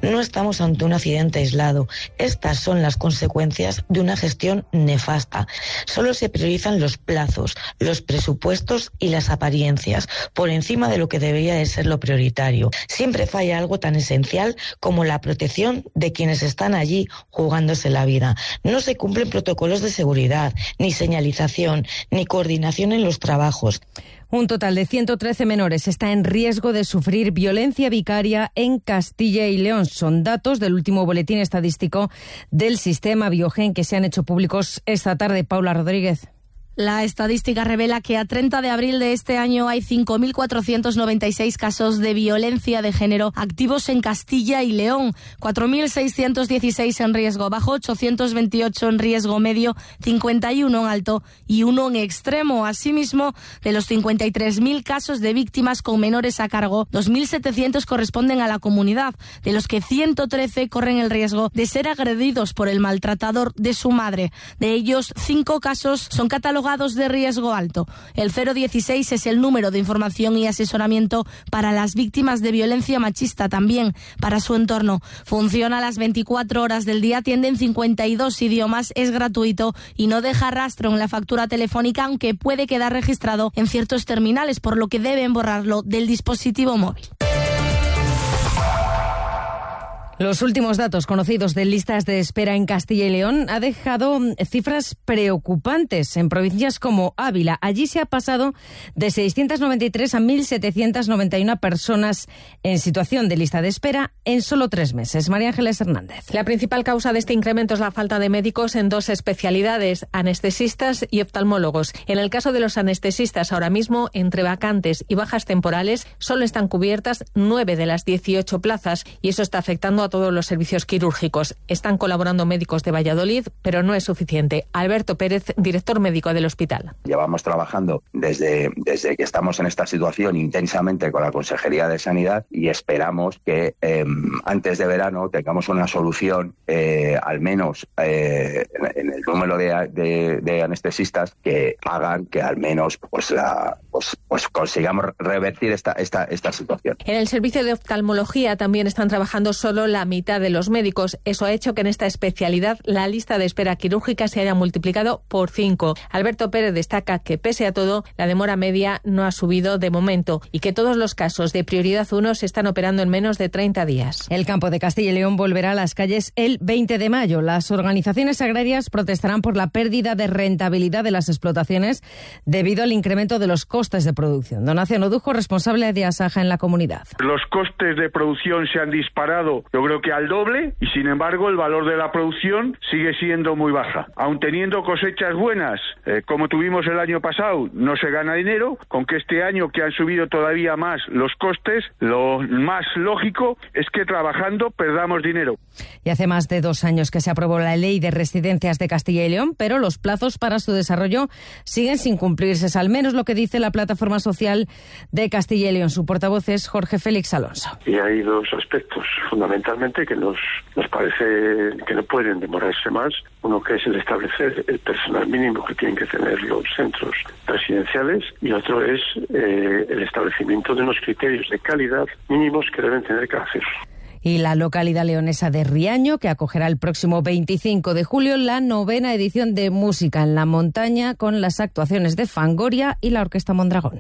No estamos ante un accidente aislado. Estas son las consecuencias de una gestión nefasta. Solo se priorizan los plazos, los presupuestos y las apariencias, por encima de lo que debería de ser lo prioritario. Siempre falla algo tan esencial como la protección de quienes están allí jugándose la vida. No se cumplen protocolos de seguridad, ni señalización, ni coordinación en los trabajos. Un total de 113 menores está en riesgo de sufrir violencia vicaria en Castilla y León. Son datos del último boletín estadístico del sistema Biogen que se han hecho públicos esta tarde. Paula Rodríguez. La estadística revela que a 30 de abril de este año hay 5.496 casos de violencia de género activos en Castilla y León, 4.616 en riesgo bajo, 828 en riesgo medio, 51 en alto y 1 en extremo. Asimismo, de los 53.000 casos de víctimas con menores a cargo, 2.700 corresponden a la comunidad, de los que 113 corren el riesgo de ser agredidos por el maltratador de su madre. De ellos, 5 casos son catalogados de riesgo alto. El 016 es el número de información y asesoramiento para las víctimas de violencia machista, también para su entorno. Funciona a las 24 horas del día, atiende en 52 idiomas, es gratuito y no deja rastro en la factura telefónica, aunque puede quedar registrado en ciertos terminales, por lo que deben borrarlo del dispositivo móvil. Los últimos datos conocidos de listas de espera en Castilla y León ha dejado cifras preocupantes en provincias como Ávila. Allí se ha pasado de 693 a 1.791 personas en situación de lista de espera en solo 3 meses. María Ángeles Hernández. La principal causa de este incremento es la falta de médicos en 2 especialidades, anestesistas y oftalmólogos. En el caso de los anestesistas, ahora mismo, entre vacantes y bajas temporales, solo están cubiertas 9 de las 18 plazas y eso está afectando a todos los servicios quirúrgicos. Están colaborando médicos de Valladolid, pero no es suficiente. Alberto Pérez, director médico del hospital. Llevamos trabajando desde que estamos en esta situación intensamente con la Consejería de Sanidad y esperamos que antes de verano tengamos una solución, al menos en el número de anestesistas, que hagan que al menos pues consigamos revertir esta situación. En el servicio de oftalmología también están trabajando solo la mitad de los médicos. Eso ha hecho que en esta especialidad la lista de espera quirúrgica se haya multiplicado por 5. Alberto Pérez destaca que, pese a todo, la demora media no ha subido de momento y que todos los casos de prioridad 1 se están operando en menos de 30 días. El campo de Castilla y León volverá a las calles el 20 de mayo. Las organizaciones agrarias protestarán por la pérdida de rentabilidad de las explotaciones debido al incremento de los costes de producción. Donación Odujo, responsable de Asaja en la comunidad. Los costes de producción se han disparado, yo creo que al doble, y sin embargo el valor de la producción sigue siendo muy baja. Aun teniendo cosechas buenas, como tuvimos el año pasado, no se gana dinero. Con que este año, que han subido todavía más los costes, lo más lógico es que trabajando perdamos dinero. Y hace más de 2 años que se aprobó la Ley de Residencias de Castilla y León, pero los plazos para su desarrollo siguen sin cumplirse. Es al menos lo que dice la Plataforma Social de Castilla y León. Su portavoz es Jorge Félix Alonso. Y hay 2 aspectos fundamentalmente que nos parece que no pueden demorarse más. Uno, que es el establecer el personal mínimo que tienen que tener los centros residenciales, y otro es el establecimiento de unos criterios de calidad mínimos que deben tener cada centro. Y la localidad leonesa de Riaño, que acogerá el próximo 25 de julio la 9ª edición de Música en la Montaña, con las actuaciones de Fangoria y la Orquesta Mondragón.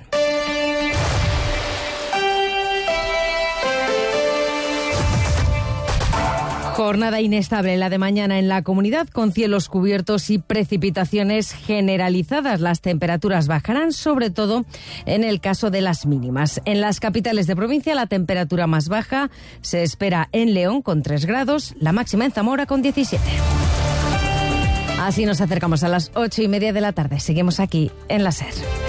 Jornada inestable la de mañana en la comunidad, con cielos cubiertos y precipitaciones generalizadas. Las temperaturas bajarán, sobre todo en el caso de las mínimas. En las capitales de provincia, la temperatura más baja se espera en León con 3 grados, la máxima en Zamora con 17. Así nos acercamos a las 8:30 de la tarde. Seguimos aquí en la SER.